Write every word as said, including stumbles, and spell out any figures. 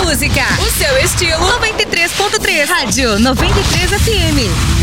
música, o seu estilo. noventa e três ponto três. Rádio noventa e três F M.